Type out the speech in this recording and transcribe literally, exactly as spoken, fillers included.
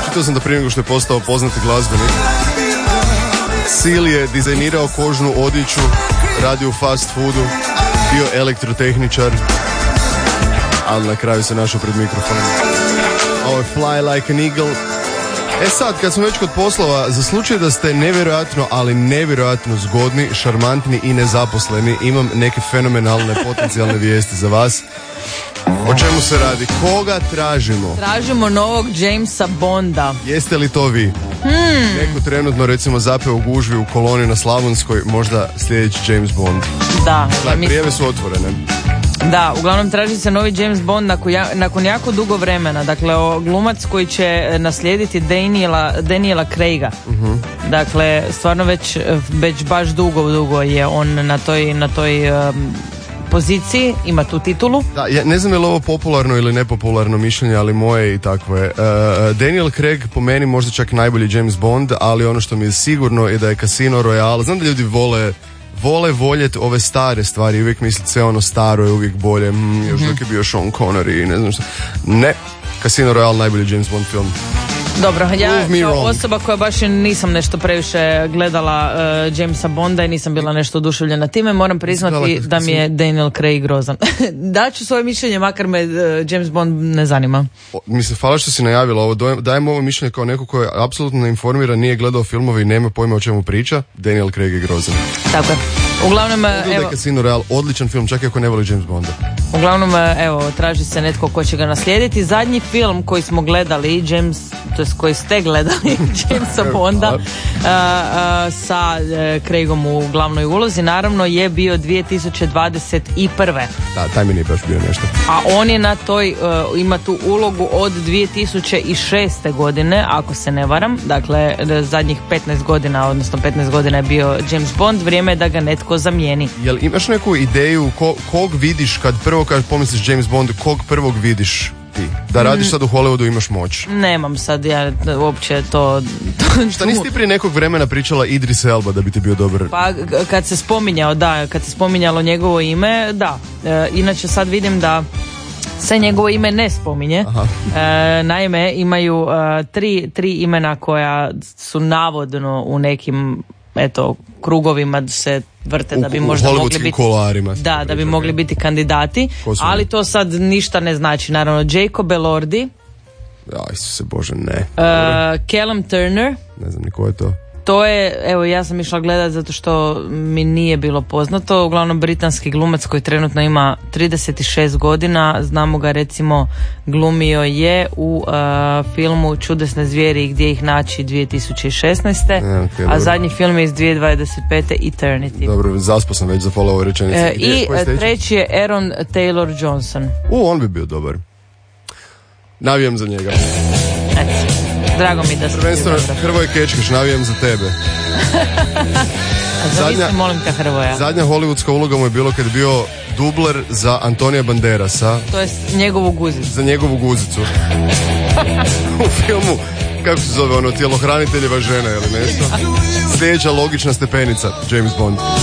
čitao sam da prije nego što je postao poznati glazbenik, Seal je dizajnirao kožnu odjeću, radio u fast foodu, bio elektrotehničar, ali na kraju se našao pred mikrofonom. Ovo je Fly Like an Eagle. E sad, kad smo već kod poslova, za slučaj da ste nevjerojatno, ali nevjerojatno zgodni, šarmantni i nezaposleni, imam neke fenomenalne potencijalne vijesti za vas. O čemu se radi? Koga tražimo? Tražimo novog Jamesa Bonda. Jeste li to vi? Hmm. Neko trenutno recimo zapeo u gužvi u koloni na Slavonskoj, možda sljedeći James Bond. Da. Da, prijave su otvorene. Da, uglavnom traži se novi James Bond nakon, ja, nakon jako dugo vremena. Dakle, o glumac koji će naslijediti Daniela, Daniela Craiga. Uh-huh. Dakle, stvarno već, već baš dugo, dugo je on na toj, na toj um, poziciji, ima tu titulu. Da, ja ne znam je li ovo popularno ili nepopularno mišljenje, ali moje i takvo je. Uh, Daniel Craig po meni možda čak najbolji James Bond, ali ono što mi je sigurno je da je Casino Royale. Znam da ljudi vole vole voljeti ove stare stvari, uvijek misliti sve ono staro je uvijek bolje, mm, još dok je bio Sean Connery i ne znam što. Ne, Casino Royale najbolji James Bond film. Dobro, ja kao osoba koja baš nisam nešto previše gledala uh, Jamesa Bonda i nisam bila nešto oduševljena time, moram priznati da mi je Daniel Craig grozan. Daću svoje mišljenje, makar me uh, James Bond ne zanima. O, mislim, hvala što si najavila ovo, dajem ovo mišljenje kao neko ko je apsolutno neinformiran, nije gledao filmove i nema pojma o čemu priča. Daniel Craig je grozan. Tako je. Uglavnom, evo, Casino Royale, odličan film, čak i ako ne voli James Bonda. Uglavnom, evo, traži se netko ko će ga naslijediti. Zadnji film koji smo gledali, James, to jest koji ste gledali, Jamesa Bonda, uh, uh, sa uh, Craigom u glavnoj ulozi, naravno je bio dvije tisuće dvadeset prve. Da, taj mi nije baš bio nešto. A on je na toj, uh, ima tu ulogu od dvije tisuće šeste godine, ako se ne varam. Dakle, zadnjih petnaest godina, odnosno petnaest godina je bio James Bond, vrijeme je da ga netko zamijeni. Jel imaš neku ideju ko, kog vidiš kad prvo kad pomisliš James Bond, kog prvog vidiš ti? Da radiš sad u Hollywoodu, imaš moć? Nemam sad, ja uopće to... to Šta nisi ti prije nekog vremena pričala Idris Elba da bi ti bio dobar? Pa kad se spominjao, da, kad se spominjalo njegovo ime, da. E, inače sad vidim da se njegovo ime ne spominje. E, naime, imaju e, tri, tri imena koja su navodno u nekim, eto, krugovima se vrte da bi u, možda u mogli biti kolarima, da, da bi mogli biti kandidati, ali to sad ništa ne znači. Naravno, Jacob Elordi, ja, Isuse Bože, ne. Uh, Callum Turner, ne znam ni ko je to. To je, evo, ja sam išla gledat zato što mi nije bilo poznato. Uglavnom britanski glumac koji trenutno ima trideset šest godina. Znamo ga, recimo, glumio je u uh, filmu Čudesne zvijeri i gdje ih naći dvije tisuće šesnaeste. E, okay, a dobro. Zadnji film je iz dvije tisuće dvadeset pete Eternity. Dobro, zaspo sam već za pola ove rečenice. E, I treći je Aaron Taylor Johnson. U, on bi bio dobar. Navijam za njega. Eto. Drago mi da se prvenstveno Hrvoje Kečkić, navijem za tebe. A zadnja, mislim, molim te, Hrvoja. Zadnja hollywoodska uloga mu je bilo kad je bio dubler za Antonija Banderasa. To je njegovu guzicu. Za njegovu guzicu. U filmu, kako se zove ono, tjelohraniteljeva žena ili nešto. Sljedeća logična stepenica, James Bond.